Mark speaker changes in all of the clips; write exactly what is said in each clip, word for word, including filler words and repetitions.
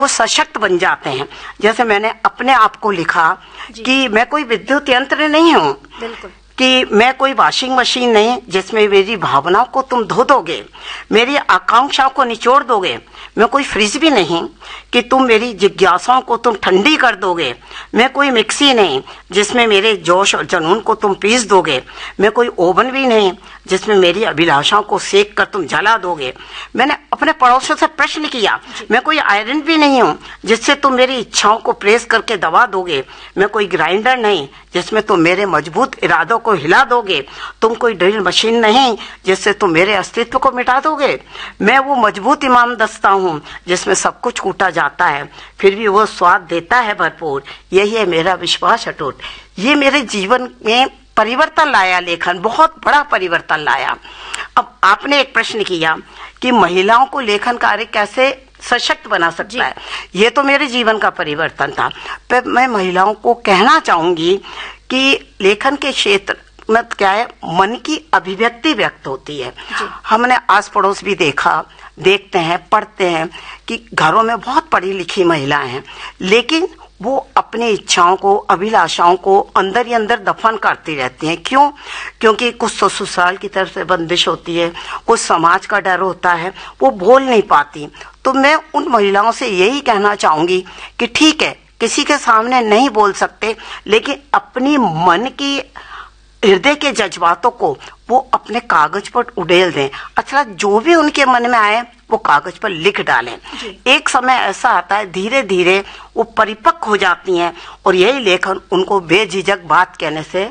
Speaker 1: वो सशक्त बन जाते हैं। जैसे मैंने अपने आप को लिखा कि मैं कोई विद्युत यंत्र नहीं हूँ,
Speaker 2: बिल्कुल,
Speaker 1: कि मैं कोई वॉशिंग मशीन नहीं जिसमें मेरी भावनाओं को तुम धो दोगे, मेरी आकांक्षाओं को निचोड़ दोगे। मैं कोई फ्रिज भी नहीं कि तुम मेरी जिज्ञासाओं को तुम ठंडी कर दोगे। मैं कोई मिक्सी नहीं जिसमें मेरे जोश और जुनून को तुम पीस दोगे। मैं कोई ओवन भी नहीं जिसमें मेरी अभिलाषाओं को सेक कर तुम जला दोगे। मैंने अपने पड़ोसियों से प्रश्न किया, मैं कोई आयरन भी नहीं हूँ जिससे तुम मेरी इच्छाओं को प्रेस करके दबा दोगे। मैं कोई ग्राइंडर नहीं जिसमें तुम मेरे मजबूत इरादों को हिला दोगे। तुम कोई ड्रिल मशीन नहीं जिससे तुम मेरे अस्तित्व को मिटा दोगे। मैं वो मजबूत इमाम दस्ता हूँ जिसमें सब कुछ कूटा जाता है फिर भी वो स्वाद देता है भरपूर। यही है मेरा विश्वास अटूट। ये मेरे जीवन में परिवर्तन लाया, लेखन बहुत बड़ा परिवर्तन लाया। अब आपने एक प्रश्न किया कि महिलाओं को लेखन कार्य कैसे सशक्त बना सकता है। ये तो मेरे जीवन का परिवर्तन था। पर मैं महिलाओं को कहना चाहूंगी कि लेखन के क्षेत्र में क्या है, मन की अभिव्यक्ति व्यक्त होती है। हमने आस पड़ोस भी देखा, देखते हैं, पढ़ते हैं कि घरों में बहुत पढ़ी लिखी महिलाएं हैं, लेकिन वो अपनी इच्छाओं को, अभिलाषाओं को अंदर ही अंदर दफन करती रहती हैं। क्यों? क्योंकि कुछ ससुराल की तरफ से बंदिश होती है, कुछ समाज का डर होता है, वो बोल नहीं पाती। तो मैं उन महिलाओं से यही कहना चाहूंगी कि ठीक है, किसी के सामने नहीं बोल सकते, लेकिन अपनी मन की हृदय के जज्बातों को वो अपने कागज पर उड़ेल दें। अच्छा, जो भी उनके मन में आए वो कागज पर लिख डालें। एक समय ऐसा आता है, धीरे धीरे वो परिपक्व हो जाती हैं और यही लेखन उनको बेझिझक बात कहने से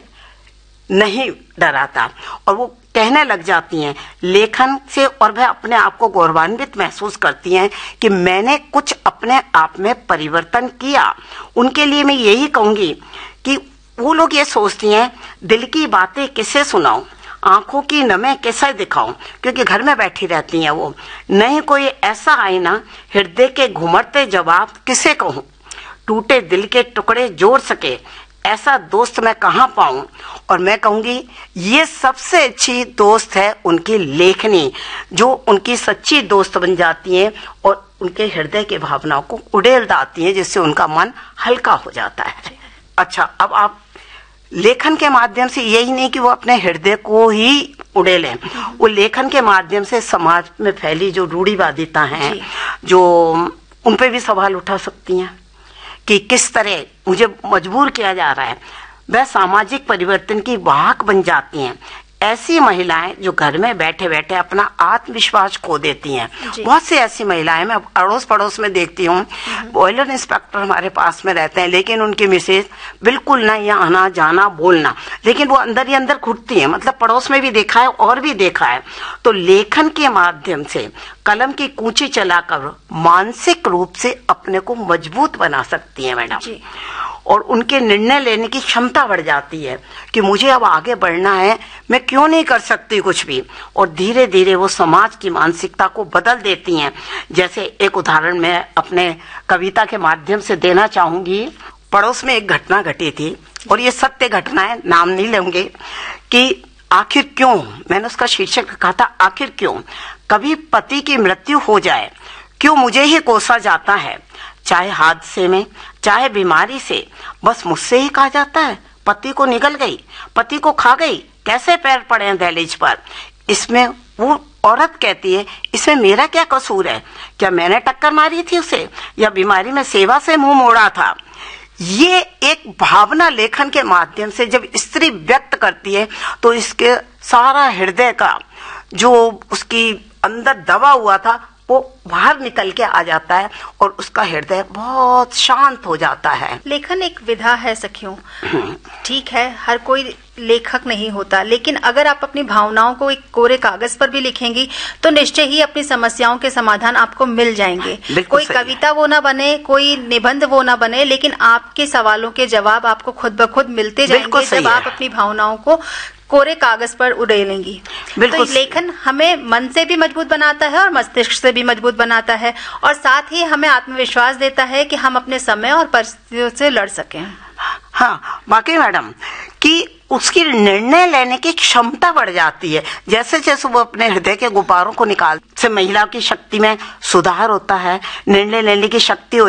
Speaker 1: नहीं डराता और वो कहने लग जाती हैं लेखन से, और वह अपने आप को गौरवान्वित महसूस करती हैं कि मैंने कुछ अपने आप में परिवर्तन किया। उनके लिए मैं यही कहूंगी कि वो लोग ये सोचती हैं दिल की बातें किसे सुनाऊं, आंखों की नमें कैसे दिखाऊं, क्योंकि घर में बैठी रहती हैं वो। नहीं कोई ऐसा आईना, हृदय के घुमरते जवाब किसे कहूं, टूटे दिल के टुकड़े जोड़ सके ऐसा दोस्त मैं कहाँ पाऊं। और मैं कहूंगी ये सबसे अच्छी दोस्त है उनकी लेखनी, जो उनकी सच्ची दोस्त बन जाती है और उनके हृदय के भावनाओं को उड़ेल डालती है, जिससे उनका मन हल्का हो जाता है। अच्छा, अब आप लेखन के माध्यम से यही नहीं कि वो अपने हृदय को ही उड़ेलें, वो लेखन के माध्यम से समाज में फैली जो रूढ़िवादिता है, जो उन पे भी सवाल उठा सकती हैं कि किस तरह मुझे मजबूर किया जा रहा है, वह सामाजिक परिवर्तन की वाहक बन जाती हैं। ऐसी महिलाएं जो घर में बैठे बैठे अपना आत्मविश्वास खो देती हैं, बहुत सी ऐसी महिलाएं मैं अड़ोस पड़ोस में देखती हूँ। बॉयलर इंस्पेक्टर हमारे पास में रहते हैं, लेकिन उनकी मिसेज बिल्कुल ना यहाँ आना जाना बोलना, लेकिन वो अंदर ही अंदर घुटती हैं। मतलब पड़ोस में भी देखा है और भी देखा है। तो लेखन के माध्यम से कलम की कूंची चलाकर मानसिक रूप से अपने को मजबूत बना सकती है मैडम, और उनके निर्णय लेने की क्षमता बढ़ जाती है कि मुझे अब आगे बढ़ना है, मैं क्यों नहीं कर सकती कुछ भी। और धीरे धीरे वो समाज की मानसिकता को बदल देती हैं। जैसे एक उदाहरण मैं अपने कविता के माध्यम से देना चाहूंगी। पड़ोस में एक घटना घटी थी और ये सत्य घटना है, नाम नहीं लेंगे, कि आखिर क्यों, मैंने उसका शीर्षक रखा था आखिर क्यों। कभी पति की मृत्यु हो जाए, क्यों मुझे ही कोसा जाता है, चाहे हादसे में चाहे बीमारी से, बस मुझसे ही कहा जाता है पति को निगल गई, पति को खा गई, कैसे पैर पड़े हैं दहलीज पर। इसमें वो औरत कहती है इसमें मेरा क्या कसूर है, क्या मैंने टक्कर मारी थी उसे, या बीमारी में सेवा से मुंह मोड़ा था। ये एक भावना लेखन के माध्यम से जब स्त्री व्यक्त करती है तो इसके सारा हृदय का जो उसकी अंदर दबा हुआ था वो बाहर निकल के आ जाता है और उसका हृदय बहुत शांत हो जाता है।
Speaker 2: लेखन एक विधा है सखियों, ठीक है, हर कोई लेखक नहीं होता, लेकिन अगर आप अपनी भावनाओं को एक कोरे कागज पर भी लिखेंगी तो निश्चय ही अपनी समस्याओं के समाधान आपको मिल जाएंगे। कोई कविता वो ना बने, कोई निबंध वो ना बने, लेकिन आपके सवालों के जवाब आपको खुद ब खुद मिलते जाएंगे जब आप अपनी भावनाओं को कोरे कागज पर उड़ेलेंगी। तो लेखन हमें मन से भी मजबूत बनाता है और मस्तिष्क से भी मजबूत बनाता है, और साथ ही हमें आत्मविश्वास देता है कि हम अपने समय और परिस्थितियों से लड़ सकें।
Speaker 1: हाँ, वाकई मैडम कि उसकी निर्णय लेने की क्षमता बढ़ जाती है। जैसे जैसे वो अपने हृदय के गुब्बारों को निकाल से महिला की शक्ति में सुधार होता है, निर्णय लेने की शक्ति